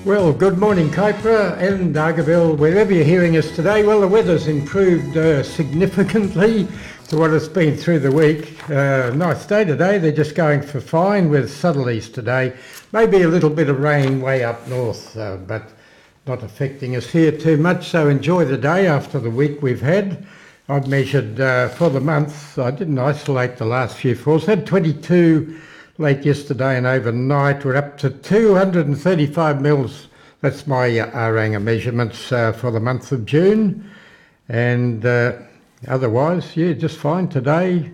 Well, good morning, Kaipara and Dargaville, wherever you're hearing us today. Well, the weather's improved significantly to what it's been through the week. Nice day today. They're just going for fine with southerlies today. Maybe a little bit of rain way up north, but not affecting us here too much. So enjoy the day after the week we've had. I've measured for the month. I didn't isolate the last few falls. Had 22 late yesterday and overnight. We're up to 235 mils. That's my Aranga measurements for the month of June. And otherwise, yeah, just fine today.